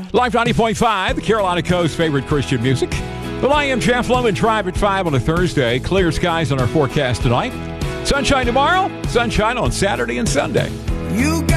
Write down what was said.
Life 90.5, the Carolina Coast's favorite Christian music. Well, I am Jeff Lowe, Tribe at 5 on a Thursday. Clear skies on our forecast tonight. Sunshine tomorrow, sunshine on Saturday and Sunday. You got